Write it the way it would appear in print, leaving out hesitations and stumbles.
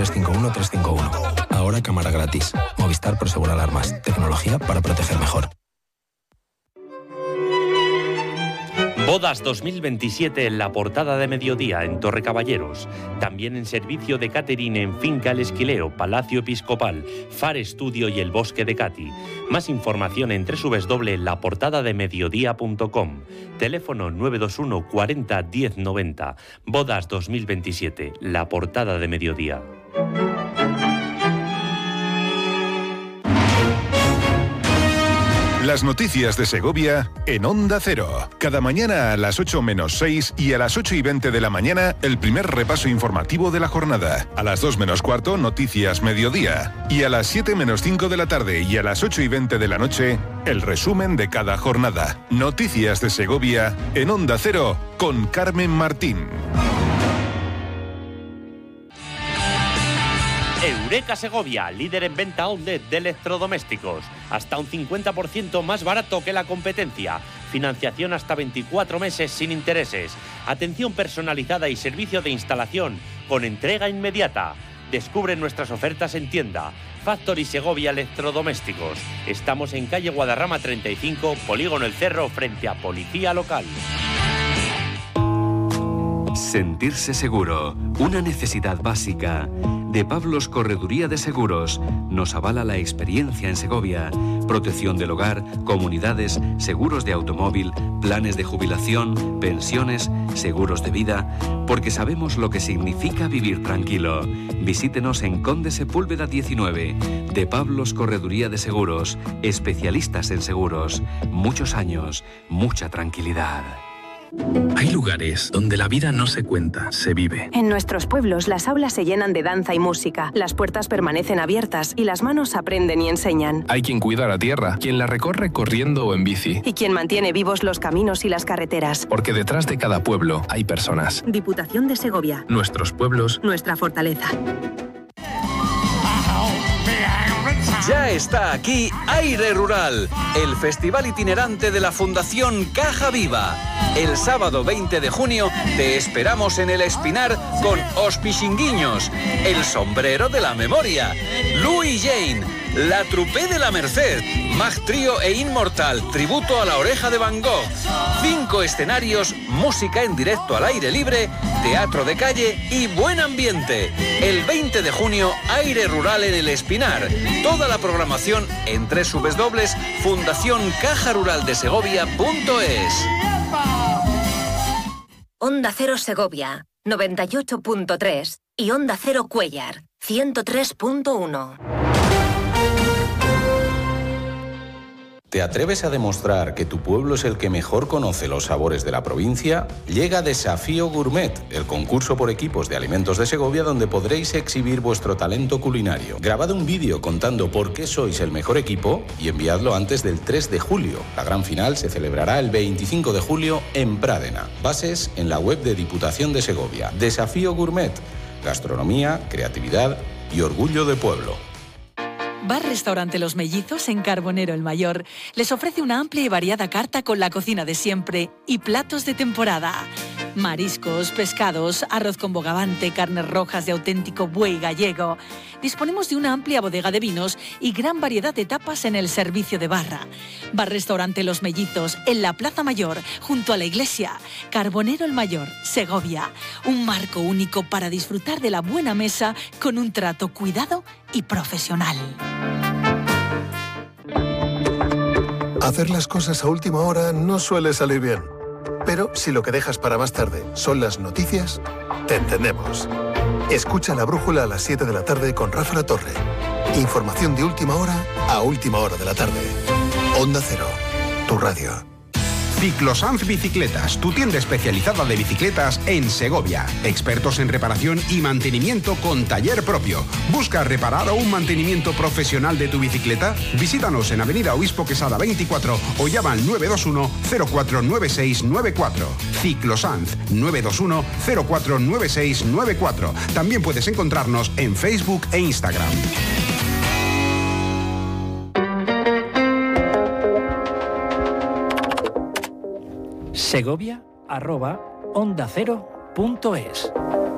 351 351. Ahora cámara gratis. Movistar Prosegur Alarmas. Tecnología para proteger mejor. Bodas 2027 en la portada de mediodía en Torre Caballeros. También en servicio de catering en Finca El Esquileo, Palacio Episcopal, Far Estudio y el Bosque de Cati. Más información en www.laportadademediodía.com. Teléfono 921 40 10 90. Bodas 2027, la portada de mediodía. Las noticias de Segovia en Onda Cero. Cada mañana a las 8 menos 6 y a las 8 y 20 de la mañana, el primer repaso informativo de la jornada. A las 2 menos cuarto, noticias mediodía. Y a las 7 menos 5 de la tarde y a las 8 y 20 de la noche, el resumen de cada jornada. Noticias de Segovia en Onda Cero con Carmen Martín. Eureka Segovia, líder en venta outlet de electrodomésticos. Hasta un 50% más barato que la competencia. Financiación hasta 24 meses sin intereses. Atención personalizada y servicio de instalación con entrega inmediata. Descubre nuestras ofertas en tienda. Factory Segovia Electrodomésticos. Estamos en calle Guadarrama 35, Polígono El Cerro, frente a Policía Local. Sentirse seguro, una necesidad básica. De Pablos Correduría de Seguros, nos avala la experiencia en Segovia. Protección del hogar, comunidades, seguros de automóvil, planes de jubilación, pensiones, seguros de vida, porque sabemos lo que significa vivir tranquilo. Visítenos en Conde Sepúlveda 19. De Pablos Correduría de Seguros, especialistas en seguros. Muchos años, mucha tranquilidad. Hay lugares donde la vida no se cuenta, se vive. En nuestros pueblos las aulas se llenan de danza y música, las puertas permanecen abiertas y las manos aprenden y enseñan. Hay quien cuida la tierra, quien la recorre corriendo o en bici. Y quien mantiene vivos los caminos y las carreteras. Porque detrás de cada pueblo hay personas. Diputación de Segovia. Nuestros pueblos. Nuestra fortaleza. Ya está aquí Aire Rural, el festival itinerante de la Fundación Caja Viva. El sábado 20 de junio te esperamos en El Espinar con Os Pixinguiños, El Sombrero de la Memoria, Lou y Jane, La Trupé de la Merced, Mag Trío e Inmortal, tributo a La Oreja de Van Gogh. 5 escenarios, música en directo al aire libre, teatro de calle y buen ambiente. El 20 de junio, Aire Rural en El Espinar. Toda la programación en www.fundacioncajaruraldesegovia.es. Onda Cero Segovia, 98.3 y Onda Cero Cuéllar, 103.1. ¿Te atreves a demostrar que tu pueblo es el que mejor conoce los sabores de la provincia? Llega Desafío Gourmet, el concurso por equipos de alimentos de Segovia donde podréis exhibir vuestro talento culinario. Grabad un vídeo contando por qué sois el mejor equipo y enviadlo antes del 3 de julio. La gran final se celebrará el 25 de julio en Prádena. Bases en la web de Diputación de Segovia. Desafío Gourmet. Gastronomía, creatividad y orgullo de pueblo. Bar Restaurante Los Mellizos en Carbonero el Mayor les ofrece una amplia y variada carta con la cocina de siempre y platos de temporada. Mariscos, pescados, arroz con bogavante, carnes rojas de auténtico buey gallego. Disponemos de una amplia bodega de vinos y gran variedad de tapas en el servicio de barra. Bar Restaurante Los Mellizos en la Plaza Mayor, junto a la iglesia. Carbonero el Mayor, Segovia. Un marco único para disfrutar de la buena mesa con un trato cuidado y profesional. Hacer las cosas a última hora no suele salir bien. Pero si lo que dejas para más tarde son las noticias, te entendemos. Escucha La Brújula a las 7 de la tarde con Rafa La Torre. Información de última hora a última hora de la tarde. Onda Cero, tu radio. Ciclosanz Bicicletas, tu tienda especializada de bicicletas en Segovia. Expertos en reparación y mantenimiento con taller propio. ¿Buscas reparar o un mantenimiento profesional de tu bicicleta? Visítanos en Avenida Obispo Quesada 24 o llama al 921 049694. Ciclosanz 921 049694. También puedes encontrarnos en Facebook e Instagram. Segovia@ondacero.es.